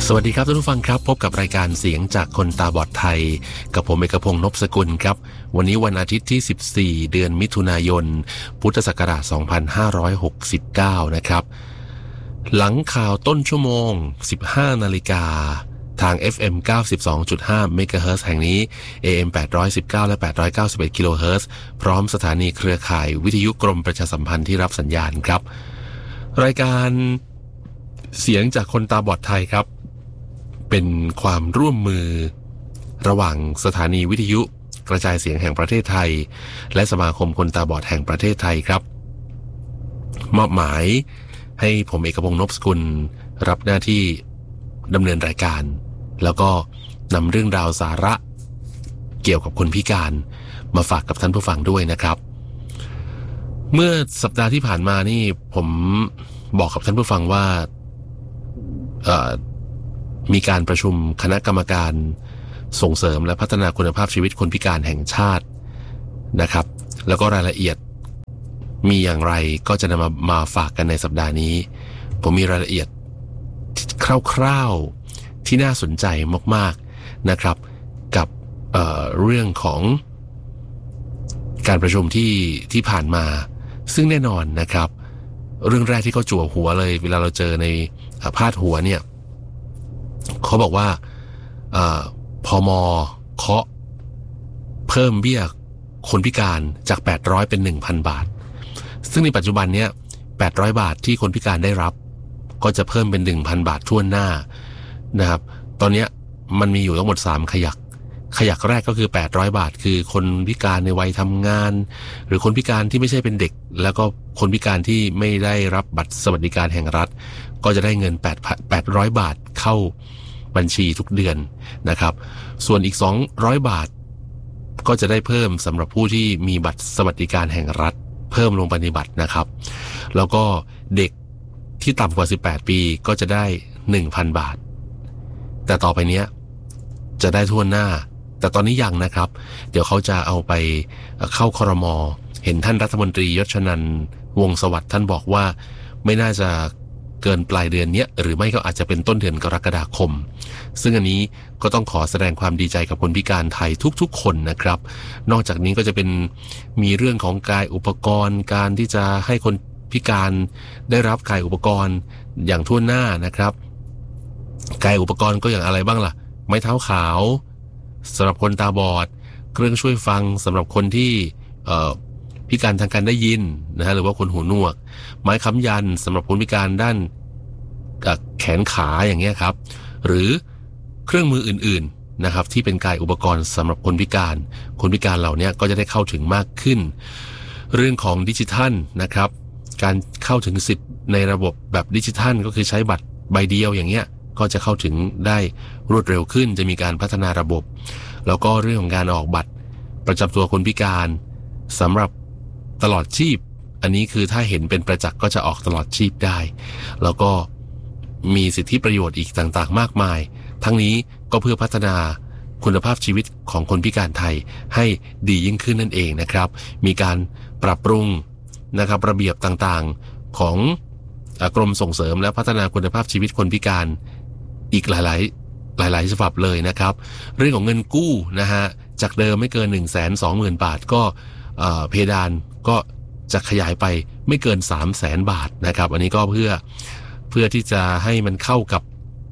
สวัสดีครับท่านผู้ฟังครับพบกับรายการเสียงจากคนตาบอดไทยกับผมเอกพงษ์ นพสกุลครับวันนี้วันอาทิตย์ที่14เดือนมิถุนายนพุทธศักราช2569นะครับหลังข่าวต้นชั่วโมง 15 นาฬิกาทาง FM 92.5 เมกะเฮิรตซ์แห่งนี้ AM 819 และ 891 กิโลเฮิรตซ์พร้อมสถานีเครือข่ายวิทยุกรมประชาสัมพันธ์ที่รับสัญญาณครับรายการเสียงจากคนตาบอดไทยครับเป็นความร่วมมือระหว่างสถานีวิทยุกระจายเสียงแห่งประเทศไทยและสมาคมคนตาบอดแห่งประเทศไทยครับมอบหมายให้ผมเอกพงษ์ นพสกุลรับหน้าที่ดำเนินรายการแล้วก็นำเรื่องราวสาระเกี่ยวกับคนพิการมาฝากกับท่านผู้ฟังด้วยนะครับเมื่อสัปดาห์ที่ผ่านมานี่ผมบอกกับท่านผู้ฟังว่ามีการประชุมคณะกรรมการส่งเสริมและพัฒนาคุณภาพชีวิตคนพิการแห่งชาตินะครับแล้วก็รายละเอียดมีอย่างไรก็จะนำมาฝากกันในสัปดาห์นี้ผมมีรายละเอียดคร่าวๆที่น่าสนใจมากๆนะครับกับเรื่องของการประชุมที่ผ่านมาซึ่งแน่นอนนะครับเรื่องแรกที่เขาจั่วหัวเลยเวลาเราเจอในพาดหัวเนี่ยเขาบอกว่าพม.เคาะเพิ่มเบี้ยคนพิการจาก800เป็น 1,000 บาทซึ่งในปัจจุบันเนี้ย800บาทที่คนพิการได้รับก็จะเพิ่มเป็น 1,000 บาททั่วหน้านะครับตอนนี้มันมีอยู่ทั้งหมด3ขยักแรกก็คือ800บาทคือคนพิการในวัยทำงานหรือคนพิการที่ไม่ใช่เป็นเด็กแล้วก็คนพิการที่ไม่ได้รับบัตรสวัสดิการแห่งรัฐก็จะได้เงิน800บาทเข้าบัญชีทุกเดือนนะครับส่วนอีก200บาทก็จะได้เพิ่มสำหรับผู้ที่มีบัตรสวัสดิการแห่งรัฐเพิ่มลงปฏิบัตินะครับแล้วก็เด็กที่ต่ำกว่า18ปีก็จะได้ 1,000 บาทแต่ต่อไปเนี้ยจะได้ทั่วหน้าแต่ตอนนี้ยังนะครับเดี๋ยวเขาจะเอาไปเข้าครม.เห็นท่านรัฐมนตรียศนันท์วงศ์สวัสดิ์ท่านบอกว่าไม่น่าจะเกินปลายเดือนนี้หรือไม่ก็อาจจะเป็นต้นเดือนกรกฎาคมซึ่งอันนี้ก็ต้องขอแสดงความดีใจกับคนพิการไทยทุกๆคนนะครับนอกจากนี้ก็จะเป็นมีเรื่องของกายอุปกรณ์การที่จะให้คนพิการได้รับกายอุปกรณ์อย่างทั่วหน้านะครับกายอุปกรณ์ก็อย่างอะไรบ้างล่ะไม้เท้าขาวสำหรับคนตาบอดเครื่องช่วยฟังสำหรับคนที่พิการทางการได้ยินนะฮะหรือว่าคนหูหนวกไม้ค้ำยันสำหรับคนพิการด้านแขนขาอย่างเงี้ยครับหรือเครื่องมืออื่นๆนะครับที่เป็นกายอุปกรณ์สำหรับคนพิการเหล่านี้ก็จะได้เข้าถึงมากขึ้นเรื่องของดิจิทัลนะครับการเข้าถึงสิทธิ์ในระบบแบบดิจิทัลก็คือใช้บัตรใบเดียวอย่างเงี้ยก็จะเข้าถึงได้รวดเร็วขึ้นจะมีการพัฒนาระบบแล้วก็เรื่องของการออกบัตรประจำตัวคนพิการสำหรับตลอดชีพอันนี้คือถ้าเห็นเป็นประจักษ์ก็จะออกตลอดชีพได้แล้วก็มีสิทธิประโยชน์อีกต่างๆมากมายทั้งนี้ก็เพื่อพัฒนาคุณภาพชีวิตของคนพิการไทยให้ดียิ่งขึ้นนั่นเองนะครับมีการปรับปรุงนะครับระเบียบต่างๆของกรมส่งเสริมและพัฒนาคุณภาพชีวิตคนพิการอีกหลายฉบับเลยนะครับเรื่องของเงินกู้นะฮะจากเดิมไม่เกิน 120,000 บาทก็เพดานก็จะขยายไปไม่เกิน 300,000 บาทนะครับอันนี้ก็เพื่อที่จะให้มันเข้ากับ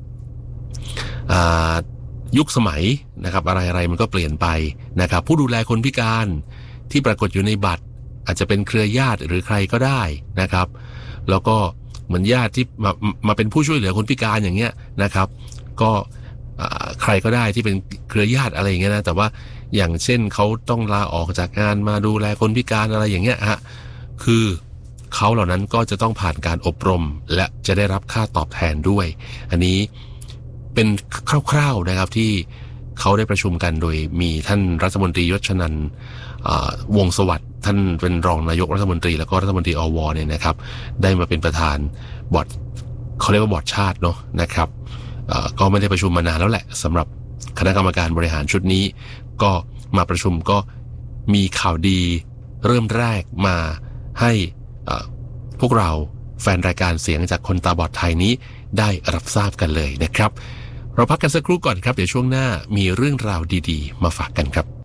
ยุคสมัยนะครับอะไรมันก็เปลี่ยนไปนะครับผู้ดูแลคนพิการที่ปรากฏอยู่ในบัตรอาจจะเป็นเครือญาติหรือใครก็ได้นะครับแล้วก็เหมือนญาติที่มาเป็นผู้ช่วยเหลือคนพิการอย่างเงี้ยนะครับก็ใครก็ได้ที่เป็นเครือญาติอะไรอย่างเงี้ยนะแต่ว่าอย่างเช่นเขาต้องลาออกจากงานมาดูแลคนพิการอะไรอย่างเงี้ยฮะคือเขาเหล่านั้นก็จะต้องผ่านการอบรมและจะได้รับค่าตอบแทนด้วยอันนี้เป็นคร่าวๆนะครับที่เขาได้ประชุมกันโดยมีท่านรัฐมนตรียศนันท์วงศ์สวัสดิ์ท่านเป็นรองนายกรัฐมนตรีแล้วก็รัฐมนตรีอวเนี่ยนะครับได้มาเป็นประธานบอร์ดเขาเรียกว่าบอร์ดชาติเนาะนะครับก็ไม่ได้ประชุมมานานแล้วแหละสำหรับคณะกรรมการบริหารชุดนี้ก็มาประชุมก็มีข่าวดีเริ่มแรกมาให้พวกเราแฟนรายการเสียงจากคนตาบอดไทยนี้ได้รับทราบกันเลยนะครับเราพักกันสักครู่ก่อนครับเดี๋ยวช่วงหน้ามีเรื่องราวดีๆมาฝากกันครับ